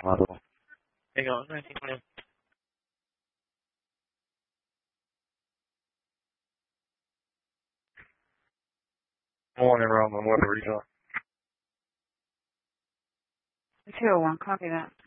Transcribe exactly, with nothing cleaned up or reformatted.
Model. Hang on, nineteen twenty. Morning, Roman. What are you doing? two oh one, copy that.